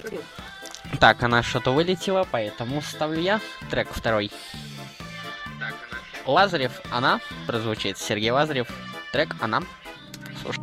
Так, она что-то вылетела, поэтому ставлю я трек второй. Лазарев, она, прозвучит Сергей Лазарев, трек «Она».